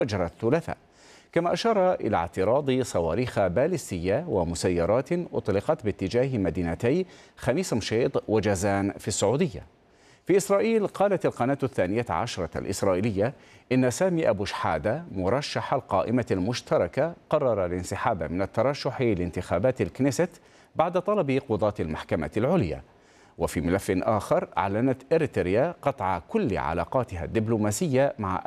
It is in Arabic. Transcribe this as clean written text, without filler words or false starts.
فجر الثلاثاء. كما أشار إلى اعتراض صواريخ باليستية ومسيرات أطلقت باتجاه مدينتي خميس مشيط وجازان في السعودية. في إسرائيل قالت القناة الثانية عشرة الإسرائيلية إن سامي أبو شحادة مرشح القائمة المشتركة قرر الانسحاب من الترشح لانتخابات الكنيست بعد طلب قضاة المحكمة العليا. وفي ملف آخر أعلنت إريتريا قطع كل علاقاتها الدبلوماسية مع